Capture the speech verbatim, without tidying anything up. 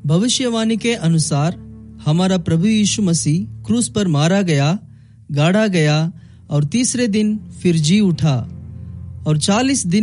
भविष्यवाणी के अनुसार हमारा प्रभु यीशु मसीह क्रूस पर मारा गया, गाड़ा गया और तीसरे दिन फिर जी उठा और चालीस दिन